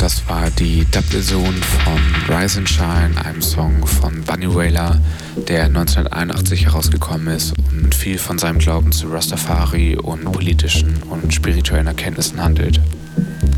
Das war die Dub-Version von Rise and Shine, einem Song von Bunny Wailer, der 1981 herausgekommen ist und viel von seinem Glauben zu Rastafari und politischen und spirituellen Erkenntnissen handelt.